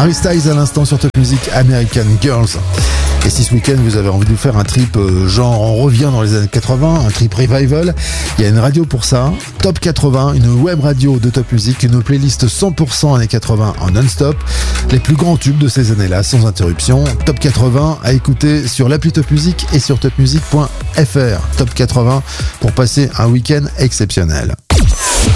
Harry Styles à l'instant sur Top Music, American Girls. Et si ce week-end vous avez envie de vous faire un trip genre on revient dans les années 80, un trip revival, il y a une radio pour ça, Top 80, une web radio de Top Music, une playlist 100% années 80 en non-stop, les plus grands tubes de ces années-là sans interruption. Top 80 à écouter sur l'appli Top Music et sur topmusic.fr. Top 80 pour passer un week-end exceptionnel.